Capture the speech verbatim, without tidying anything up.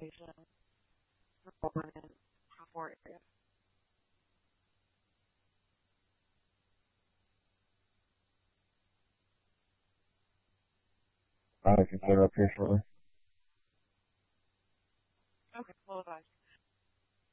location for one in half four area. I can clear up here shortly.